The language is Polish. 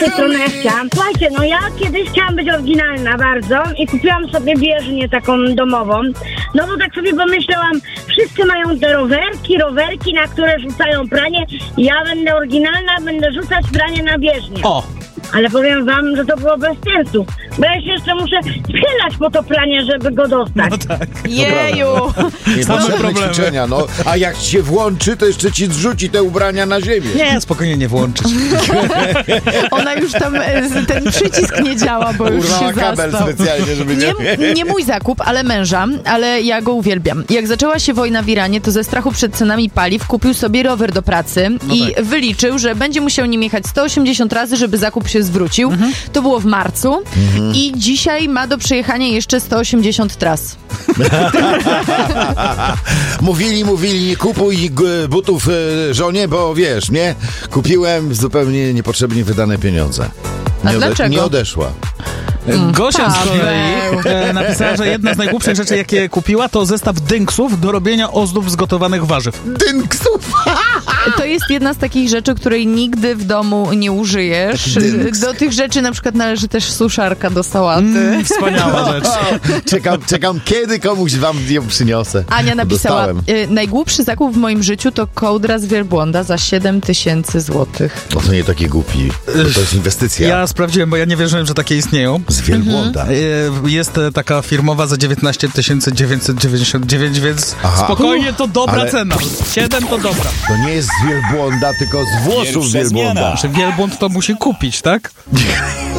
tej strony ja chciałam. Słuchajcie, no ja kiedyś chciałam być oryginalna bardzo i kupiłam sobie bieżnię taką domową. No bo tak sobie pomyślałam, wszyscy mają te rowerki, na które rzucają pranie. Ja będę oryginalna, będę rzucać pranie na bieżnię. O! Ale powiem wam, że to było bez sensu, bo ja się jeszcze muszę schylać po to pranie, żeby go dostać. No tak. Jeju! Problemy. Ćwiczenia, no. A jak się włączy, to jeszcze ci zrzuci te ubrania na ziemię. Nie, spokojnie nie włączyć. Ona już tam, ten przycisk nie działa, bo już Urwała się kabel zastał. specjalnie, żeby Nie mój zakup, ale męża, ale ja go uwielbiam. Jak zaczęła się wojna w Iranie, to ze strachu przed cenami paliw kupił sobie rower do pracy i wyliczył, że będzie musiał nim jechać 180 razy, żeby zakup się zwrócił. To było w marcu i dzisiaj ma do przejechania jeszcze 180 tras. Mówili, nie kupuj butów żonie, bo wiesz, nie? Kupiłem zupełnie niepotrzebnie wydane pieniądze. A dlaczego? Nie odeszła. Gosia z kolei napisała, że jedna z najgłupszych rzeczy, jakie kupiła, to zestaw dynksów do robienia ozdób z gotowanych warzyw. Dynksów! To jest jedna z takich rzeczy, której nigdy w domu nie użyjesz. Do tych rzeczy na przykład należy też suszarka do sałaty. Wspaniała rzecz. Czekam, kiedy komuś wam ją przyniosę. Ania napisała, Dostałem. najgłupszy zakup w moim życiu to kołdra z wielbłąda za 7000 złotych. No to nie taki głupi. To jest inwestycja. Ja sprawdziłem, bo ja nie wierzyłem, że takie istnieją. Z wielbłąda. Jest taka firmowa za 19 999, więc Aha. spokojnie, to dobra Ale- cena. 7 to dobra. To nie jest z wielbłąda, tylko z włosów Pierwsza wielbłąda. zmiana. Czy wielbłąd to musi kupić, tak?